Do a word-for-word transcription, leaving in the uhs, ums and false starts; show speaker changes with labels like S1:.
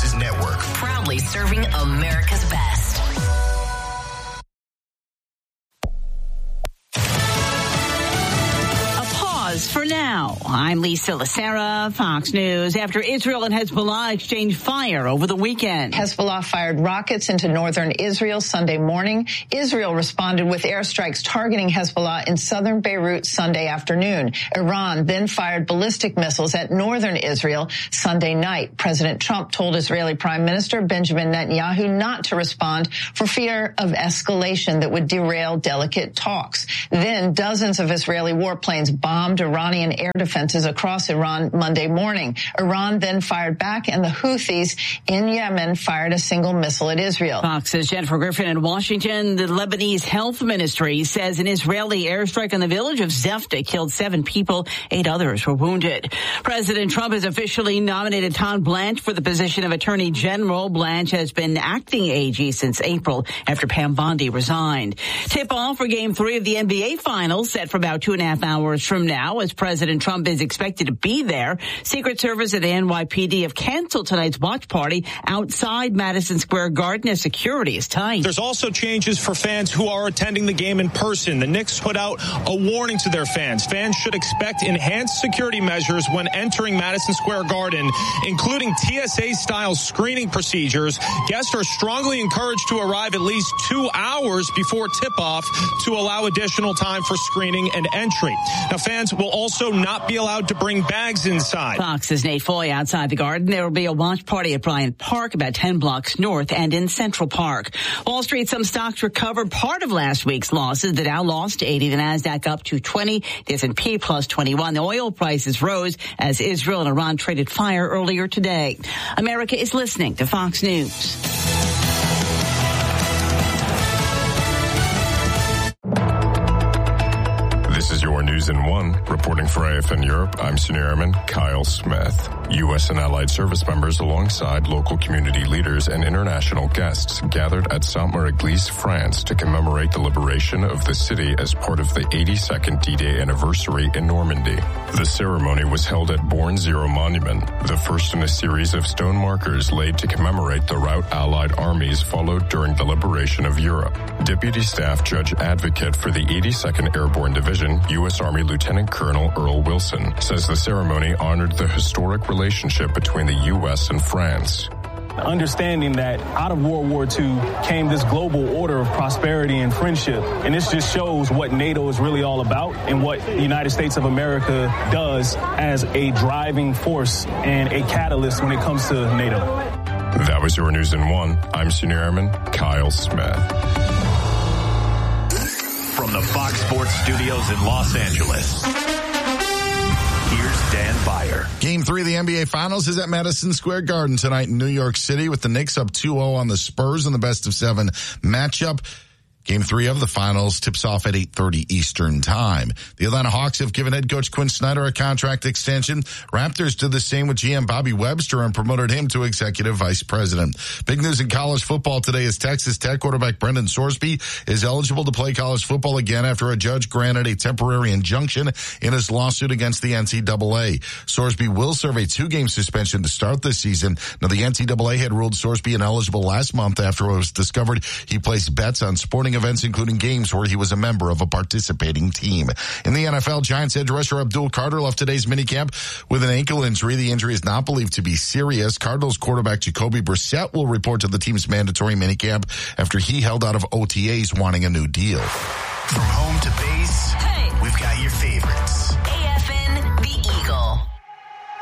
S1: Services Network.
S2: Proudly serving America's best. For now, I'm Lisa Lacera, Fox News. After Israel and Hezbollah exchanged fire over the weekend.
S3: Hezbollah fired rockets into northern Israel Sunday morning. Israel responded with airstrikes targeting Hezbollah in southern Beirut Sunday afternoon. Iran then fired ballistic missiles at northern Israel Sunday night. President Trump told Israeli Prime Minister Benjamin Netanyahu not to respond for fear of escalation that would derail delicate talks. Then dozens of Israeli warplanes bombed Iranian air defenses across Iran Monday morning. Iran then fired back, and the Houthis in Yemen fired a single missile at Israel.
S2: Fox's Jennifer Griffin in Washington. The Lebanese Health Ministry says an Israeli airstrike on the village of Zefta killed seven people. Eight others were wounded. President Trump has officially nominated Todd Blanche for the position of Attorney General. Blanche has been acting A G since April after Pam Bondi resigned. Tip-off for Game three of the N B A Finals set for about two and a half hours from now, as President Trump is expected to be there. Secret Service and the N Y P D have canceled tonight's watch party outside Madison Square Garden as security is tight.
S4: There's also changes for fans who are attending the game in person. The Knicks put out a warning to their fans. Fans should expect enhanced security measures when entering Madison Square Garden, including T S A-style screening procedures. Guests are strongly encouraged to arrive at least two hours before tip-off to allow additional time for screening and entry. Now, fans will also not be allowed to bring bags inside.
S2: Fox's Nate Foy outside the Garden. There will be a watch party at Bryant Park, about ten blocks north, and in Central Park. Wall Street, some stocks recovered part of last week's losses. The Dow lost eighty, the Nasdaq up to twenty, the S and P plus twenty-one. The oil prices rose as Israel and Iran traded fire earlier today. America is listening to Fox News.
S5: This is your News in One. Reporting for A F N Europe, I'm Senior Airman Kyle Smith. U S and allied service members alongside local community leaders and international guests gathered at Sainte-Mère-Église, France to commemorate the liberation of the city as part of the eighty-second D-Day anniversary in Normandy. The ceremony was held at Bourne Zero Monument, the first in a series of stone markers laid to commemorate the route Allied armies followed during the liberation of Europe. Deputy Staff Judge Advocate for the eighty-second Airborne Division, U S Army Lieutenant Colonel Earl Wilson, says the ceremony honored the historic relationship between the U S and France.
S6: Understanding that out of World War Two came this global order of prosperity and friendship. And this just shows what NATO is really all about and what the United States of America does as a driving force and a catalyst when it comes to NATO.
S5: That was your News in One. I'm Senior Airman Kyle Smith.
S1: From the Fox Sports Studios in Los Angeles, here's Dan Beyer.
S7: Game three of the N B A Finals is at Madison Square Garden tonight in New York City, with the Knicks up two oh on the Spurs in the best of seven matchup. Game three of the finals tips off at eight thirty Eastern time. The Atlanta Hawks have given head coach Quinn Snyder a contract extension. Raptors did the same with G M Bobby Webster and promoted him to executive vice president. Big news in college football today is Texas Tech quarterback Brendan Sorsby is eligible to play college football again after a judge granted a temporary injunction in his lawsuit against the N C double A. Sorsby will serve a two-game suspension to start this season. Now, the N C double A had ruled Sorsby ineligible last month after it was discovered he placed bets on sporting events, including games where he was a member of a participating team. In the N F L, Giants edge rusher Abdul Carter left today's minicamp with an ankle injury. The injury is not believed to be serious. Cardinals quarterback Jacoby Brissett will report to the team's mandatory minicamp after he held out of O T As wanting a new deal.
S1: From home to base, hey, we've got your favorites.